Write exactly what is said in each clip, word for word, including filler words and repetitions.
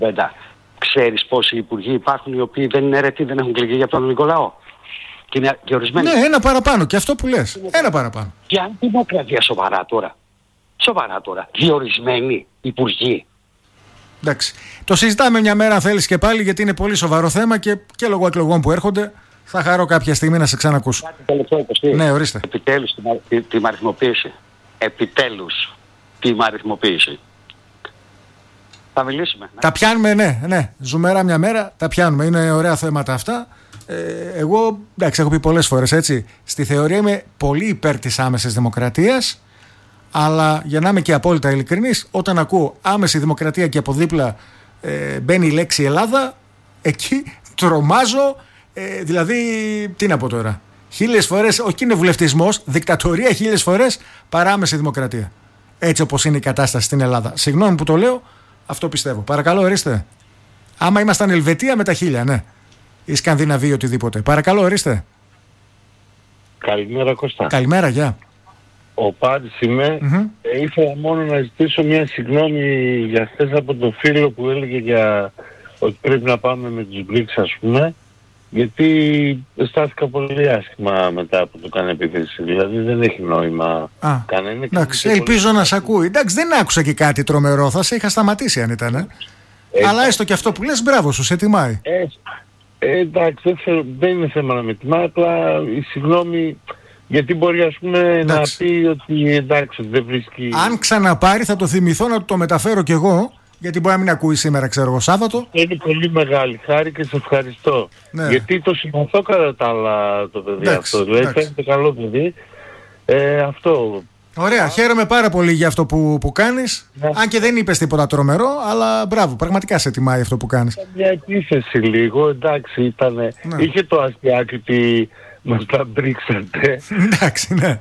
κουβέντα. Ξέρεις πόσοι υπουργοί υπάρχουν οι οποίοι δεν είναι αιρετοί, δεν έχουν κλεγεί για τον ελληνικό λαό? Και είναι διορισμένοι. Ναι, ένα παραπάνω. Και αυτό που λες. Είναι ένα παραπάνω. Και αν δημοκρατία σοβαρά τώρα. Σοβαρά τώρα. Διορισμένοι υπουργοί. Εντάξει. Το συζητάμε μια μέρα αν θέλεις και πάλι, γιατί είναι πολύ σοβαρό θέμα και, και λόγω εκλογών που έρχονται. Θα χαρώ κάποια στιγμή να σε ξανακούσω. Κάτι τελευταίο, Κωστή. Ναι, ορίστε. Επιτέλους τη, τη αριθμοποίηση. Επιτέλους τη αριθμοποίηση. Θα μιλήσουμε. Ναι. Τα πιάνουμε, ναι, ναι. Ζουμερά μια μέρα, τα πιάνουμε. Είναι ωραία θέματα αυτά. Ε, εγώ, εντάξει, έχω πει πολλές φορές έτσι. Στη θεωρία είμαι πολύ υπέρ της άμεσης δημοκρατίας. Αλλά για να είμαι και απόλυτα ειλικρινής, όταν ακούω άμεση δημοκρατία και από δίπλα ε, μπαίνει η λέξη Ελλάδα, εκεί τρομάζω. Ε, δηλαδή, τι να πω τώρα. Χίλιες φορές, όχι είναι βουλευτισμός, δικτατορία χίλιες φορές παρά άμεση δημοκρατία. Έτσι όπως είναι η κατάσταση στην Ελλάδα. Συγγνώμη που το λέω, αυτό πιστεύω. Παρακαλώ, ορίστε. Άμα ήμασταν Ελβετία με τα χίλια, ναι. Ή Σκανδιναβία, οτιδήποτε. Παρακαλώ, ορίστε. Καλημέρα, Κώστα. Καλημέρα, γεια. Ο Πάντης είμαι. Mm-hmm. Ε, ήθελα μόνο να ζητήσω μια συγγνώμη για χθες από τον φίλο που έλεγε για ότι πρέπει να πάμε με τους μπριξ, ας πούμε. Γιατί αισθάνθηκα πολύ άσχημα μετά από το κάνει επίθεση. Δηλαδή δεν έχει νόημα κανένα. Εντάξει, ελπίζω πολύ... να σ' ακούει. Εντάξει, δεν άκουσα και κάτι τρομερό. Θα σε είχα σταματήσει αν ήταν. Ε. Ε, Αλλά έστω και αυτό που λες, μπράβο σου, σε τιμάει. Ε, ε, εντάξει, δεν, θέλω, δεν είναι θέμα να με τιμάει. Απλά η συγγνώμη. Γιατί μπορεί, ας πούμε, εντάξει, να πει ότι εντάξει, δεν βρίσκει. Αν ξαναπάρει, θα το θυμηθώ να το μεταφέρω κι εγώ. Γιατί μπορεί να μην ακούει σήμερα, ξέρω εγώ, Σάββατο. Είναι πολύ μεγάλη χάρη και σε ευχαριστώ. Ναι. Γιατί το συμπαθώ κατά τα άλλα το παιδί. Εντάξει, αυτό. Δηλαδή φαίνεται καλό παιδί. Ε, αυτό. Ωραία. Α... Χαίρομαι πάρα πολύ για αυτό που, που κάνεις. Ναι. Αν και δεν είπες τίποτα τρομερό, αλλά μπράβο, πραγματικά σε τιμάει αυτό που κάνεις. Ήταν μια επίθεση λίγο, εντάξει, ήταν. Ναι. Είχε το αστιάκι ότι μας τα μπρίξατε. Εντάξει, ναι.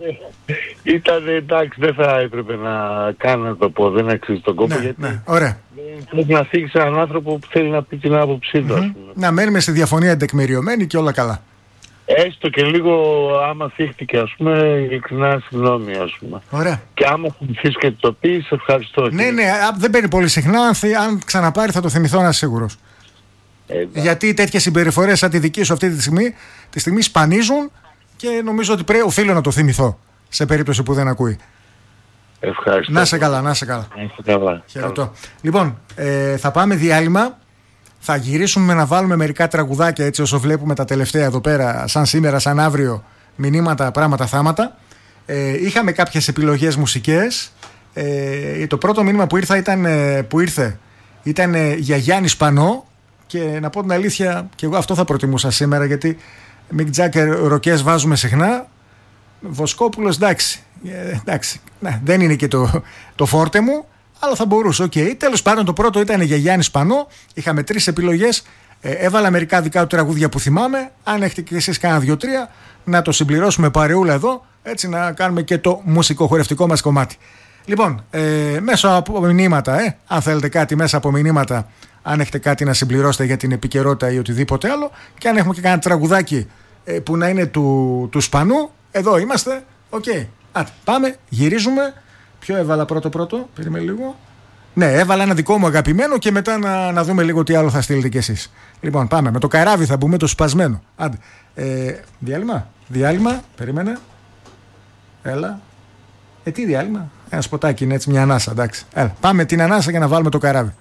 Ήταν εντάξει, δεν θα έπρεπε να κάνω να το πω, δεν αξίζει τον κόπο. Ναι, γιατί ναι, ωραία. Πρέπει να θίξει έναν άνθρωπο που θέλει να πει την άποψή του. Mm-hmm. Να μένουμε στη διαφωνία τεκμηριωμένη και όλα καλά. Έστω και λίγο άμα θύχτηκε, ας πούμε, ειλικρινά συγγνώμη, ας πούμε. Ωραία. Και άμα θυμηθείς και το πεις, ευχαριστώ. Ναι, ναι, δεν παίρνει πολύ συχνά. Αν, αν ξαναπάρει θα το θυμηθώ, να είσαι σίγουρος. Ε, γιατί τέτοιες συμπεριφορές σαν τη δική σου αυτή τη στιγμή, τη στιγμή σπανίζουν και νομίζω ότι πρέπει, οφείλω να το θυμηθώ σε περίπτωση που δεν ακούει. Ευχαριστώ. Να σε καλά, να σε καλά. Να σε καλά. Χαιρετώ. Λοιπόν, ε, θα πάμε διάλειμμα. Θα γυρίσουμε να βάλουμε μερικά τραγουδάκια έτσι όσο βλέπουμε τα τελευταία εδώ πέρα, σαν σήμερα, σαν αύριο, μηνύματα, πράγματα, θάματα. Ε, είχαμε κάποιες επιλογές μουσικές. Ε, το πρώτο μήνυμα που ήρθε ήταν, που ήρθε, ήταν για Γιάννη Σπανό. Και να πω την αλήθεια, και εγώ αυτό θα προτιμούσα σήμερα, γιατί Μικ Τζάκερ ροκές βάζουμε συχνά. Βοσκόπουλος, εντάξει, ε, εντάξει ναι, δεν είναι και το, το φόρτε μου, αλλά θα μπορούσε, οκ. Okay. Τέλος πάντων, το πρώτο ήταν για Γιάννη Σπανό. Είχαμε τρεις επιλογές. Ε, έβαλα μερικά δικά του τραγούδια που θυμάμαι. Αν έχετε και εσείς κάνα δύο-τρία, να το συμπληρώσουμε παρεούλα εδώ, έτσι να κάνουμε και το μουσικοχορευτικό μας κομμάτι. Λοιπόν, ε, μέσω από μηνύματα, ε, αν θέλετε κάτι μέσα από μηνύματα, αν έχετε κάτι να συμπληρώσετε για την επικαιρότητα ή οτιδήποτε άλλο, και αν έχουμε και κανένα τραγουδάκι ε, που να είναι του, του Σπανού, εδώ είμαστε. Οκ. Okay. Άτε, πάμε, γυρίζουμε. Ποιο έβαλα πρώτο-πρώτο, περίμενε λίγο. Ναι, έβαλα ένα δικό μου αγαπημένο και μετά να, να δούμε λίγο τι άλλο θα στείλετε κι εσείς. Λοιπόν, πάμε. Με το καράβι θα μπούμε, το σπασμένο. Άντε. Ε, διάλειμμα. Διάλειμμα. Περίμενε. Έλα. Ε, τι διάλειμμα. Ένα σποτάκι είναι έτσι, μια ανάσα, εντάξει. Έλα. Πάμε την ανάσα για να βάλουμε το καράβι.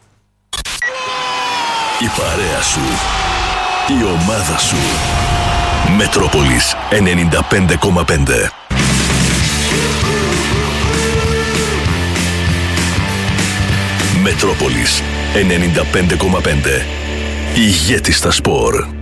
Η παρέα σου. Η ομάδα σου. Μετρόπολης ενενήντα πέντε κόμμα πέντε. Μετρόπολης ενενήντα πέντε κόμμα πέντε. Ηγέτη στα σπορ.